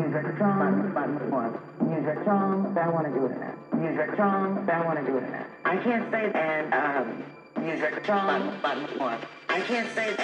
Music strong, music strong, I want to do it in that. Music strong, I want to do it in that. I can't say and music strong, I can't say